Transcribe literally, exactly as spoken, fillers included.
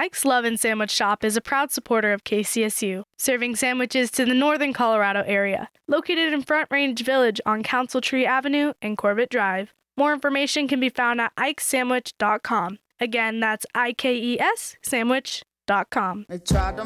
Ike's Love and Sandwich Shop is a proud supporter of K C S U, serving sandwiches to the northern Colorado area. Located in Front Range Village on Council Tree Avenue and Corbett Drive. More information can be found at ikes sandwich dot com. Again, that's I K E S sandwich dot com.